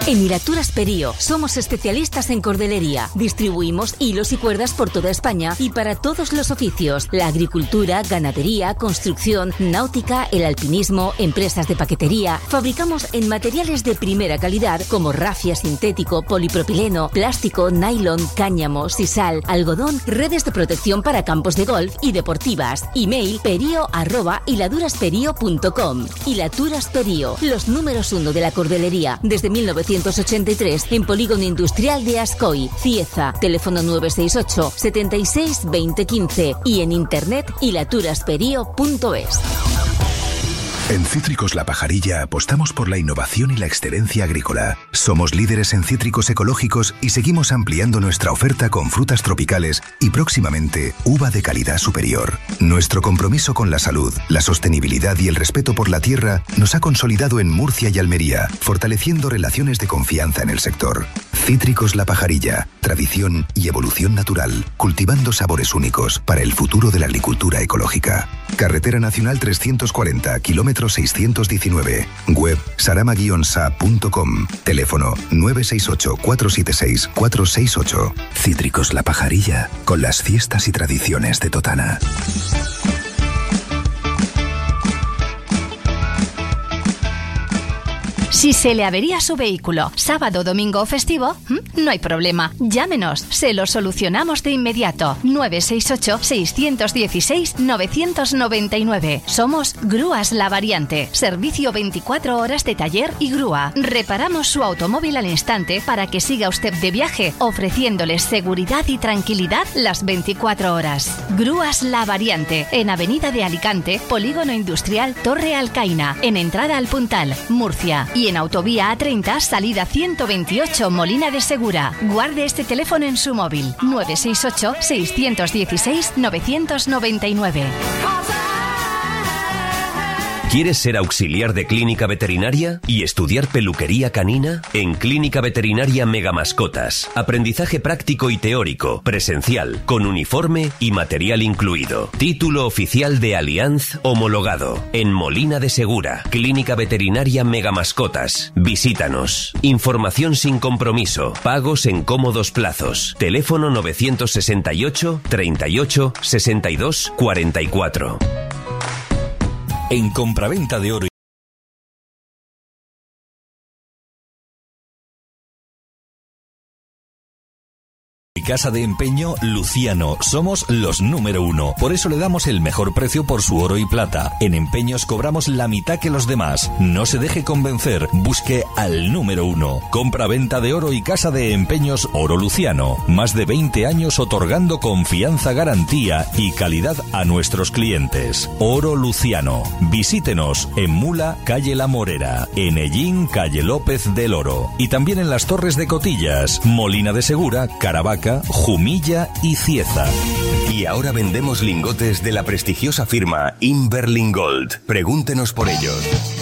En Hilaturas Perío somos especialistas en cordelería. Distribuimos hilos y cuerdas por toda España y para todos los oficios: la agricultura, ganadería, construcción, náutica, el alpinismo, empresas de paquetería. Fabricamos en materiales de primera calidad como rafia sintético, polipropileno, plástico, nylon, cáñamo, sisal, algodón, redes de protección para campos de golf y deportivas. Email perio@hiladurasperio.com. Hilaturas Perío, los números 1 de la cordelería desde 1983 en Polígono Industrial de Ascoy, Cieza. Teléfono 968 76 20 15 y en internet hilaturasperio.es. En Cítricos La Pajarilla apostamos por la innovación y la excelencia agrícola. Somos líderes en cítricos ecológicos y seguimos ampliando nuestra oferta con frutas tropicales y próximamente uva de calidad superior. Nuestro compromiso con la salud, la sostenibilidad y el respeto por la tierra nos ha consolidado en Murcia y Almería, fortaleciendo relaciones de confianza en el sector. Cítricos La Pajarilla, tradición y evolución natural, cultivando sabores únicos para el futuro de la agricultura ecológica. Carretera Nacional 340, kilómetro 619. Web sarama-sa.com. Teléfono 968-476-468. Cítricos La Pajarilla, con las fiestas y tradiciones de Totana. Si se le avería su vehículo sábado, domingo o festivo, no hay problema. Llámenos, se lo solucionamos de inmediato. 968-616-999. Somos Grúas La Variante. Servicio 24 horas de taller y grúa. Reparamos su automóvil al instante para que siga usted de viaje, ofreciéndole seguridad y tranquilidad las 24 horas. Grúas La Variante, en Avenida de Alicante, Polígono Industrial Torre Alcaina, en entrada al Puntal, Murcia. Y en Autovía A30, salida 128, Molina de Segura. Guarde este teléfono en su móvil: 968-616-999. ¿Quieres ser auxiliar de clínica veterinaria y estudiar peluquería canina? En Clínica Veterinaria Megamascotas. Aprendizaje práctico y teórico, presencial, con uniforme y material incluido. Título oficial de Allianz homologado. En Molina de Segura. Clínica Veterinaria Megamascotas. Visítanos. Información sin compromiso. Pagos en cómodos plazos. Teléfono 968 38 62 44. En compraventa de oro y casa de empeño Luciano, somos los número 1. Por eso le damos el mejor precio por su oro y plata. En empeños cobramos la mitad que los demás. No se deje convencer, busque al número 1. Compra-venta de oro y casa de empeños Oro Luciano. Más de 20 años otorgando confianza, garantía y calidad a nuestros clientes. Oro Luciano. Visítenos en Mula, calle La Morera, en Ellín, calle López del Oro, y también en las Torres de Cotillas, Molina de Segura, Caravaca, Jumilla y Cieza. Y ahora vendemos lingotes de la prestigiosa firma Inverling Gold. Pregúntenos por ellos.